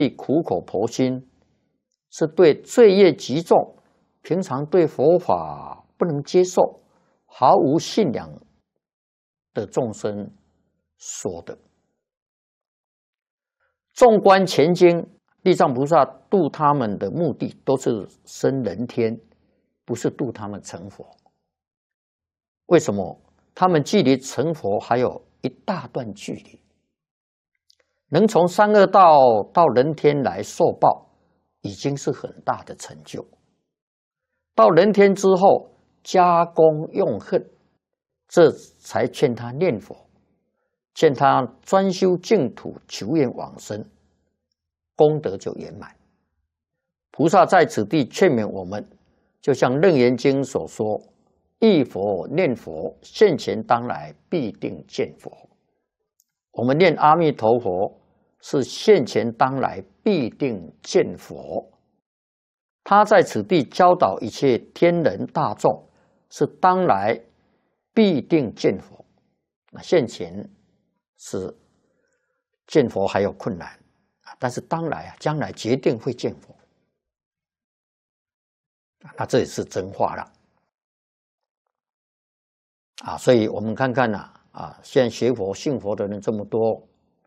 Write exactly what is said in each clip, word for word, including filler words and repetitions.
苦口婆心，是对罪业极重，平常对佛法不能接受、毫无信仰的众生说的。纵观前经，地藏菩萨度他们的目的都是升人天，不是度他们成佛。为什么？他们距离成佛还有一大段距离。能从三恶道到人天来受报，已经是很大的成就。到人天之后，加功用恨，这才劝他念佛，劝他专修净土，求愿往生，功德就圆满。菩萨在此地劝勉我们，就像《楞严经》所说：“忆佛念佛，现前当来必定见佛。”我们念阿弥陀佛，是现前当来必定见佛。他在此地教导一切天人大众，是当来必定见佛。那现前是见佛还有困难，但是当来啊，将来决定会见佛。那这也是真话了啊！所以我们看看呐，啊，现在学佛信佛的人这么多，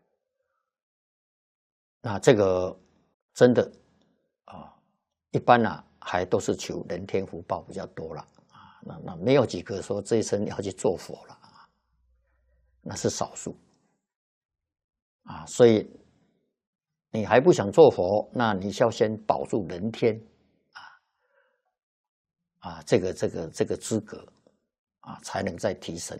那这个真的啊，一般呢、啊、还都是求人天福报比较多了啊，那那没有几个说这一生要去做佛了啊，那是少数啊。所以你还不想做佛，那你要先保住人天啊啊，这个这个这个资格啊，才能再提升。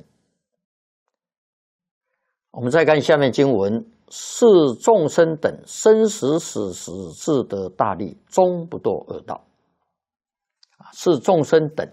我们再看下面经文。是众生等生死死死自得大利，终不堕恶道。是众生等，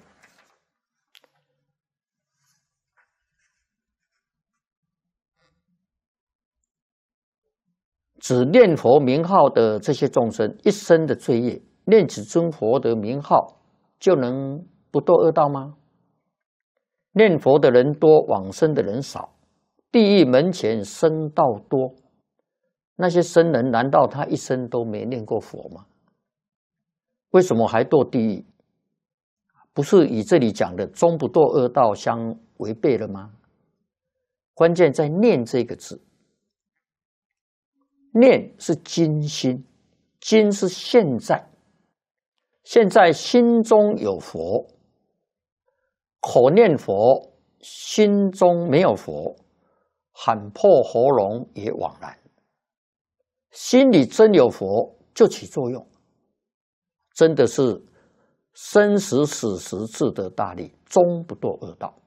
指念佛名号的这些众生一生的罪业，念此尊佛的名号，就能不堕恶道吗？念佛的人多，往生的人少，地狱门前僧道多。那些僧人难道他一生都没念过佛吗？为什么还堕地狱？不是与这里讲的终不堕恶道相违背了吗？关键在念这个字，念是今心，今是现在，现在心中有佛，口念佛，心中没有佛，喊破喉咙也枉然。心里真有佛，就起作用，真的是生死死时自得大利，终不堕恶道。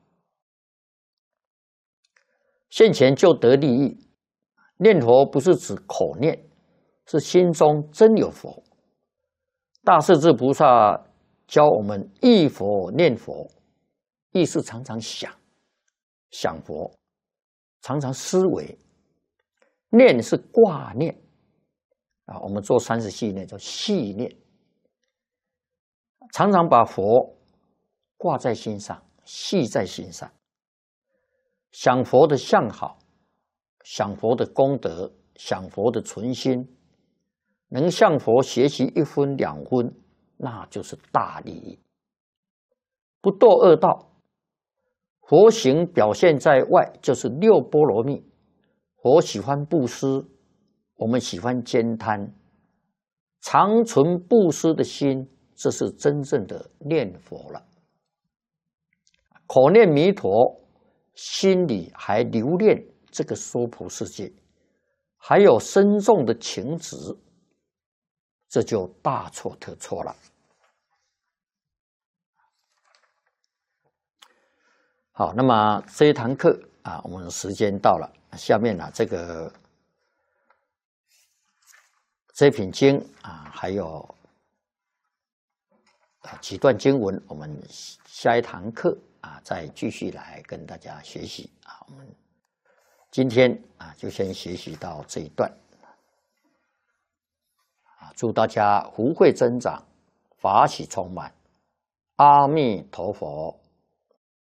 现前就得利益。念佛不是指口念，是心中真有佛。大势至菩萨教我们忆佛念佛，忆是常常想想佛，常常思维；念是挂念啊，我们做三十系念叫系念，常常把佛挂在心上，系在心上，想佛的相好，想佛的功德，想佛的存心，能向佛学习一分两分，那就是大利益。不堕恶道，佛行表现在外就是六波罗蜜。佛喜欢布施，我们喜欢兼贪，常存布施的心，这是真正的念佛了。口念弥陀，心里还留恋这个娑婆世界，还有深重的情执，这就大错特错了。好，那么这一堂课啊，我们时间到了，下面呢、啊，这个这品经啊，还有啊几段经文，我们下一堂课啊，再继续来跟大家学习啊。我们今天啊，就先学习到这一段啊，祝大家福慧增长，法喜充满，阿弥陀佛。